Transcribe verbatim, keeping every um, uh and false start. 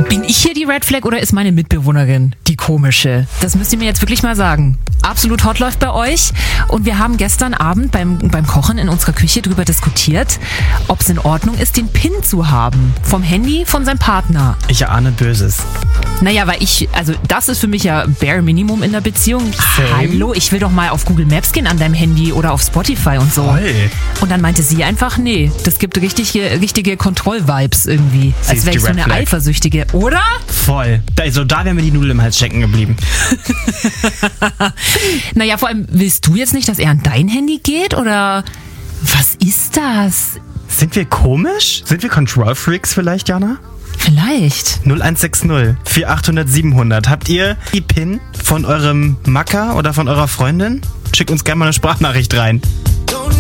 bin ich hier die Red Flag oder ist meine Mitbewohnerin die komische? Das müsst ihr mir jetzt wirklich mal sagen. Absolut hot läuft bei euch. Und wir haben gestern Abend beim, beim Kochen in unserer Küche drüber diskutiert, ob es in Ordnung ist, den PIN zu haben. Vom Handy von seinem Partner. Ich ahne Böses. Naja, weil ich, also das ist für mich ja bare Minimum in der Beziehung. Same. Hallo, ich will doch mal auf Google Maps gehen an deinem Handy oder auf Spotify und so. Voll. Und dann meinte sie einfach, nee, das gibt richtige, richtige Kontroll-Vibes irgendwie. Sie Als ist wäre die ich so Red eine Flag. Eifersüchtige, oder? Voll. Also da wäre mir die Nudel im Hals stecken geblieben. Naja, vor allem, willst du jetzt nicht, dass er an dein Handy geht? Oder was ist das? Sind wir komisch? Sind wir Control-Freaks vielleicht, Jana? Vielleicht. null eins sechs null vier achthundert siebenhundert. Habt ihr die PIN von eurem Macker oder von eurer Freundin? Schickt uns gerne mal eine Sprachnachricht rein.